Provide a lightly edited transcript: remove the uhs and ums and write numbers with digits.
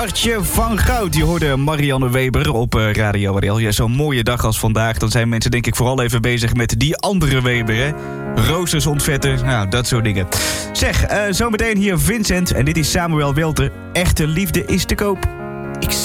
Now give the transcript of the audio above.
Hartje van Goud. Je hoorde Marianne Weber op Radio RL. Ja, zo'n mooie dag als vandaag. Dan zijn mensen denk ik vooral even bezig met die andere Weber, hè? Roosters ontvetten, nou, dat soort dingen. Zeg, zometeen hier Vincent en dit is Samuel Welter. Echte liefde is te koop.